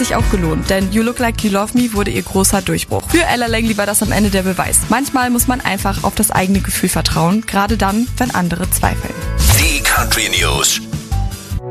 sich auch gelohnt, denn You Look Like You Love Me wurde ihr großer Durchbruch. Für Ella Langley war das am Ende der Beweis. Manchmal muss man einfach auf das eigene Gefühl vertrauen, gerade dann, wenn andere zweifeln. Die Country News.